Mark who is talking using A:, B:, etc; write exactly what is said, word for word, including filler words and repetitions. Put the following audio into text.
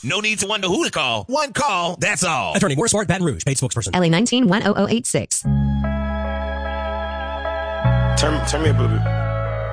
A: No need to wonder who to call. One call, that's all.
B: Attorney Morris Smart, Baton Rouge, paid spokesperson.
C: L A nineteen one oh oh eight six.
D: Turn, turn me up a little bit.